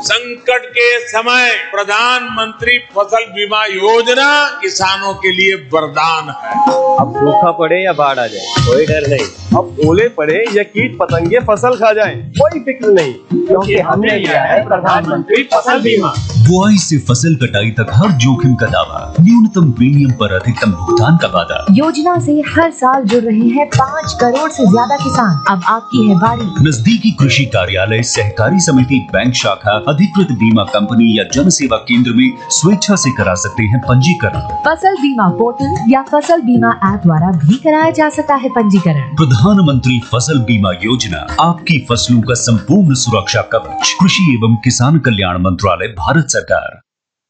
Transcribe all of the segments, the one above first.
संकट के समय प्रधानमंत्री फसल बीमा योजना किसानों के लिए वरदान है। अब सूखा पड़े या बाढ़ आ जाए कोई डर नहीं, अब ओले पड़े या कीट पतंगे फसल खा जाए कोई फिक्र नहीं, क्योंकि हमने लिया है प्रधानमंत्री फसल बीमा। बुआई से फसल कटाई तक हर जोखिम का दावा, न्यूनतम प्रीमियम पर अधिकतम भुगतान का वादा। योजना से हर साल जुड़ रहे हैं 5 करोड़ से ज्यादा किसान। अब आपकी है बारी। नजदीकी कृषि कार्यालय, सहकारी समिति, बैंक शाखा, अधिकृत बीमा कंपनी या जन सेवा केंद्र में स्वेच्छा से करा सकते हैं पंजीकरण। फसल बीमा पोर्टल या फसल बीमा ऐप द्वारा भी कराया जा सकता है पंजीकरण। प्रधानमंत्री फसल बीमा योजना, आपकी फसलों का संपूर्ण सुरक्षा कवच। कृषि एवं किसान कल्याण मंत्रालय, भारत सरकार।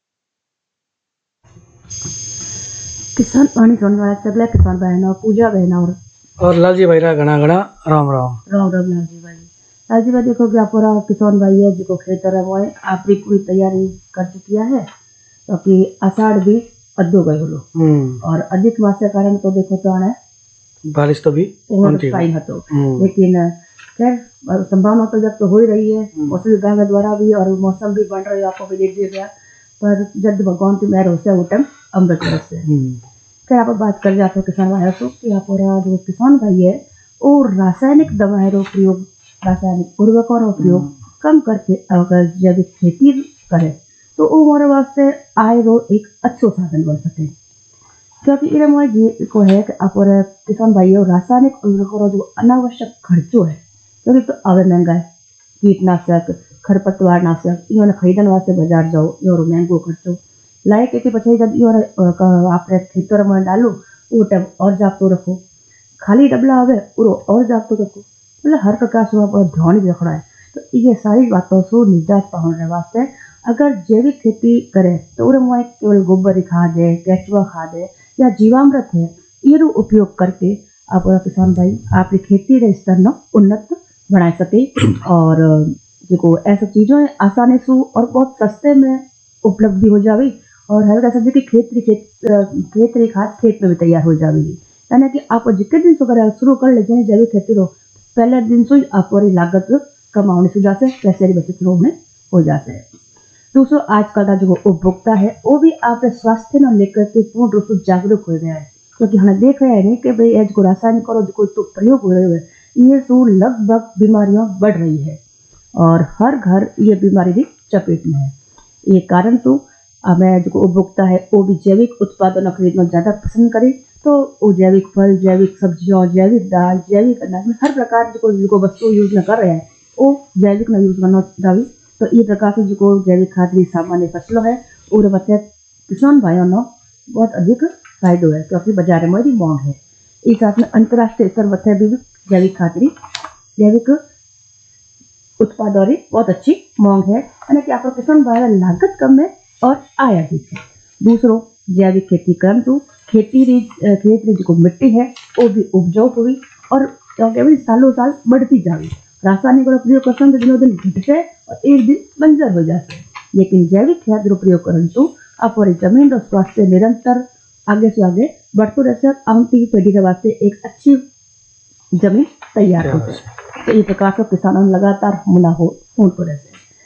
किसान पाणी सुनने वाले सगळ्या किसान बहनों, पूजा बहनों और लालजी भाई रा घना घना राम राम राम राम। लालजी भाई देखो कि पूरा किसान भाई है जो खेतर है वो आपकी पूरी तैयारी कर चुकी है, क्योंकि आषाढ़ भी अद्धो गए बोलो और अधिक मास के कारण तो देखो तो आना बारिश तो भी टाइम है तो, लेकिन खैर संभावना तो जब तो हो ही रही है मौसम विभाग द्वारा भी, और मौसम भी बन रही है आपको भी देख दीजिएगा, पर जब भगवान की मेहर होता है उठम अमृत से। खैर आप बात कर जाते हो किसान भाई तो कि आप जो किसान भाई है वो रासायनिक दवाएं रो प्रयोग, रासायनिक उर्वरकों रो प्रयोग कम करके अगर जैविक खेती करे तो वो हमारे वास्ते आय रो एक अच्छो साधन बन सके, क्योंकि इरे मुझे को है कि आप किसान भाई रासायनिक उर्वरकों रो जो अनावश्यक खर्चो है, क्योंकि तो आवे महंगा है, कीटनाशक खरपतवार नाशक इन्होंने खरीदन वास्ते बाजार जाओ यो महंगो खर्चो लायक है कि पछे जब यो आपने खेतर में डालो वो टब और जागतो रखो, खाली डबला आवे पूरो और जागतो रखो, मतलब हर प्रकार से आप ध्यान भी रखना है। तो ये सारी बातों से निजात पाने वास्ते अगर जैविक खेती करे तो उरे मुझे केवल गोबर खाद है, केचुआ खाद है या जीवामृत है, ये उपयोग करके आप किसान भाई आपकी खेती रे स्तर न उन्नत बना सके, और जो ऐसा चीज़ों आसानी से और बहुत सस्ते में उपलब्ध भी हो जाए, और हल्का सब्जी की खेत री खाद खेत में भी तैयार हो जाएगी। यानी कि आप जितने दिन से अगर शुरू कर ले जाए जैविक खेती रो पहले दिन से आप लागत कम होने से जाते पैसे की बचत होने हो जाते हैं। दूसरों आजकल का जो उपभोक्ता है वो भी आपके स्वास्थ्य न लेकर के पूर्ण रूप से जागरूक हो गया है, क्योंकि हमें देख रहे हैं कि भाई आज को रासायनिक और जो तो प्रयोग हो रहे हैं ये सो लगभग बीमारियां बढ़ रही है और हर घर ये बीमारी की चपेट में है। ये कारण तो हमें जो उपभोक्ता है वो भी जैविक उत्पादन खरीदना ज़्यादा पसंद करे, तो वो जैविक फल, जैविक सब्जियों, जैविक दाल, जैविक अनाज में हर प्रकार जो वस्तु यूज न कर रहे हैं वो जैविक न यूज करना चाहिए। तो ये प्रकार से जो जैविक खाद की सामान्य फसलों है और बच्चे किसान भाइयों ने बहुत अधिक फायदो है, क्योंकि बाजार में भी मांग है। इस साथ में अंतर्राष्ट्रीय स्तर पर भी जैविक खाद की जैविक उत्पादों की बहुत अच्छी मांग है, यानी कि आप किसान भाई लागत कम है और आय अधिक है। दूसरों जैविक खेती करन तो खेत री जो मिट्टी है वो भी उपजाऊ हुई और भी सालों साल बढ़ती जाए। रासायनिक प्रयोग करन तो दिनों दिन घटते और एक दिन बंजर हो जाते, लेकिन जैविक खाद रो प्रयोग करन तो आप जमीन रो स्वास्थ्य निरंतर आगे से आगे बढ़ते रहते, आने पीढ़ी के वास्ते एक अच्छी जमीन तैयार हो जाए। तो ये प्रकार से किसानों लगातार मुनाफा होते रहते।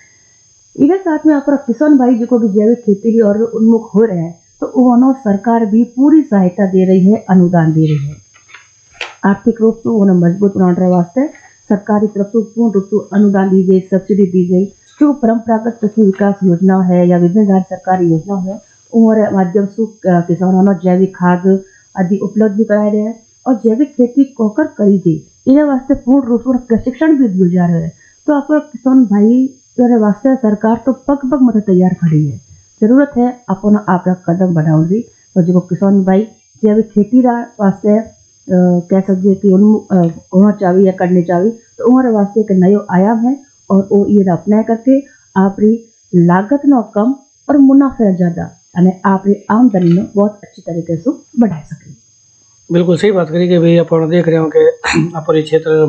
इधर साथ में आप किसान भाई जो भी जैविक खेती की और उन्मुख हो रहे हैं तो उन्होंने सरकार भी पूरी सहायता दे रही है, अनुदान दे रही है। आर्थिक रूप से उन्हें मजबूत बनाने वास्ते सरकारी तरफ से पूर्ण रूप से अनुदान दी गई, सब्सिडी दी गई। जो परंपरागत कृषि विकास योजना है या विभिन्न राज्य सरकारी योजना है उनके माध्यम से किसानों ने जैविक खाद आदि उपलब्ध भी कराए रहे हैं और जैविक खेती कोकर करी गई इन्हें वास्ते पूर्ण रूप से प्रशिक्षण भी दिए जा रहे हैं। तो आपको किसान भाई वास्ते सरकार तो पग पग मत तैयार खड़ी है, जरूरत है अपन आप कदम बढ़ाओगी। तो जो किसान भाई जैविक खेती वास्ते कह सकते कि होना चाहिए या करनी चाहिए, तो उम्र वास्ते एक नयो आयाम है और वो ये अपना करके आप लागत न कम और मुनाफा ज्यादा यानी आप आमदनी में बहुत अच्छी तरीके से बढ़ा सके। बिल्कुल सही बात करी कि भाई अपन देख रहे हो कि अपने क्षेत्र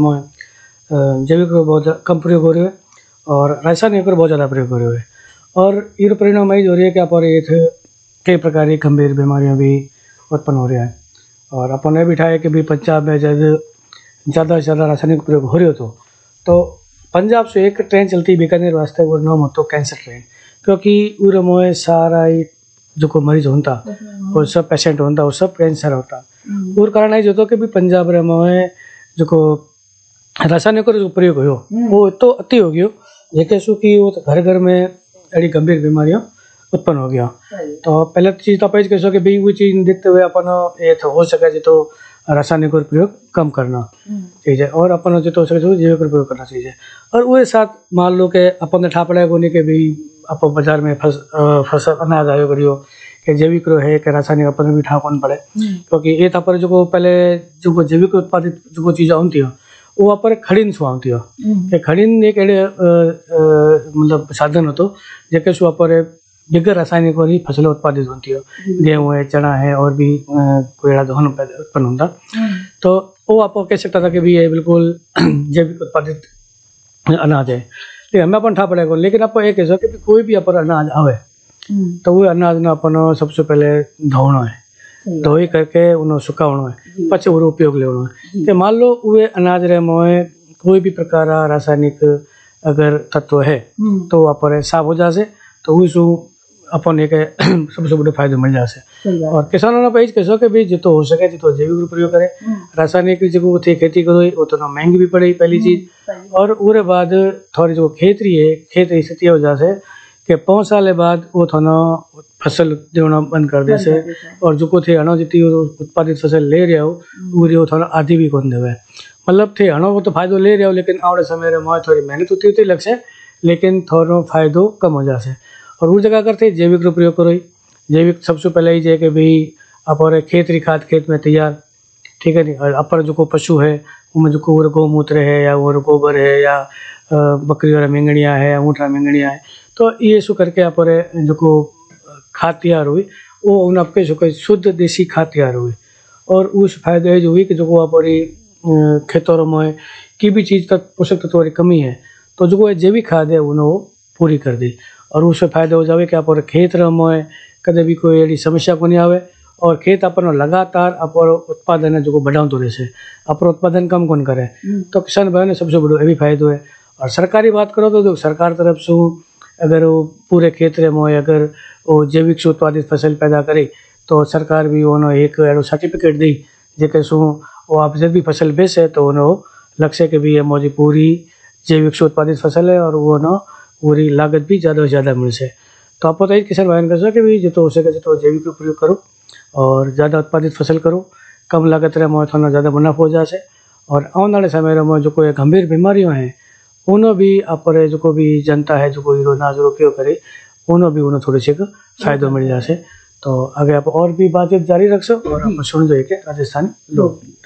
में जैविक बहुत कम प्रयोग हो रहे हैं और रासायनिक बहुत ज़्यादा प्रयोग हो रहे हैं, और ये परिणाम यही हो रही है कि अपन कई प्रकार की गंभीर बीमारियां भी उत्पन्न हो रही है। और अपन ने भी उठाया कि भाई पंजाब में जब ज़्यादा से ज़्यादा रासायनिक प्रयोग हो रहे हो तो पंजाब से एक ट्रेन चलती बीकानेर वास्ते, वो नाम होता कैंसर ट्रेन, क्योंकि उरे मोए सारा ही जो मरीज होता वो सब पेशेंट होता वो सब कैंसर होता। और कारण ये जो कि भी पंजाब रे मोए जो रासायनिक जो प्रयोग हो वो तो अति हो गयो, जेके शू कि वो घर घर में अड़ी गंभीर बीमारियां उत्पन्न हो गया। तो पहले चीज तो आप कहो कि भाई वो चीज देखते हुए अपन ये तो हो सके तो रासायनिक प्रयोग कम करना चाहिए और अपन जो हो सके जैविक प्रयोग करना चाहिए। और वो साथ मान लो कि अपन ठापड़ा को नहीं कि भाई आप बाजार में फसल अनाज आयो करियो कि जैविक है कि रासायनिक अपन भी ठाक पड़े, क्योंकि ये पर जो पहले जो जैविक उत्पादित जो चीज़ आती है वो आप खड़ीन शू आती है कि खड़ीन एक अड़े मतलब साधन होतो जेके शू आप बिगर रासायनिक वाली फसलें उत्पादित होती है, गेहूँ है, चना है और भी कोई धान उत्पन्न होता। तो वो आप कह सकता था कि भी ये बिल्कुल जैविक उत्पादित अनाज है, लेकिन हमें अपन ठा पड़ेगा। लेकिन आप ये कह सके कि कोई भी अपन अनाज आवे तो वो अनाज ने अपन सबसे पहले धोना है, धोई करके उन्हें सुखावना है, पचे वो उपयोग लेना है। कि मान लो वे अनाज रे मोए कोई भी प्रकार रासायनिक अगर तत्व है तो आप साफ हो जाए तो उसको अपन एक सबसे बड़ो फायदो मिल जाए। और किसानों ने कह सके भी जितो हो सके जितो जैविक प्रयोग करे, रासायनिक जो थी खेती करो वो तो महंगी भी पड़े पहली चीज। और उसके बाद थोड़ी जो खेती है खेती स्थिति हो जाए कि 5 साल बाद वो थाना फसल देना बंद कर दे से, और जो थे हणो जितनी उत्पादित फसल ले रहा हो वो थाना आधी भी कौन देवे, मतलब थे हणो वो तो फायदो ले रहा हो लेकिन आवड़े समय में थोड़ी मेहनत उतनी लगसे लेकिन थोड़ा फायदो कम हो जाए। और वो जगह करते जैविक प्रयोग करो। जैविक सबसे पहले ही है कि भाई आप खेत री खाद खेत में तैयार, ठीक है नहीं, और अपर जो पशु है उनमें जो गौमूत्र है या वो गोबर है या बकरी वाला मेंगड़िया है या ऊँटा मेंगड़िया है, तो ये शू करके आप जो खाद तैयार हुई वो उन आपके जो शुद्ध देसी खाद तैयार हुई। और उस फायदे जो हुई कि जो आप खेतों में की भी चीज़ तक पोषक तत्वों की कमी है तो जो जैविक खाद है उन्हें वो पूरी कर दी। और उससे फायदा हो जाए कि आप खेत में कदे भी कोई अड़ी समस्या को नहीं आवे और खेत अपन लगातार आप उत्पादन है जो बढ़ाते रहे, आप उत्पादन कम कौन करे, तो किसान भाई ने सबसे बड़ो ये फायदो है। और सरकारी बात करो तो सरकार तरफ से अगर वो पूरे खेत में अगर वो जैविक से उत्पादित फसल पैदा करे तो सरकार भी उन्होंने एक एडो सर्टिफिकेट दी जेके शू वो आप जब भी फसल बेचे तो उन्होंने लक्ष्य के भी मोजी पूरी जैविक से उत्पादित फसल है और वो ना पूरी लागत भी ज़्यादा से ज़्यादा मिल से। तो आप बताइए किसान भाई कर सके भी जितो हो सके जितो जैविक प्रयोग करो और ज़्यादा उत्पादित फसल करो, कम लागत रे में थोड़ा ज़्यादा मुनाफा हो जाए। और आने वाले समय में जो कोई गंभीर बीमारियों हैं उन्होंने भी आप जो भी जनता है जो कोई अनाज उपयोग करे उन्होंने भी उन्हें थोड़ी सी फायदो मिल जाए। तो आगे आप और भी बातचीत जारी रख सो और आप सुन जो राजस्थानी लोग।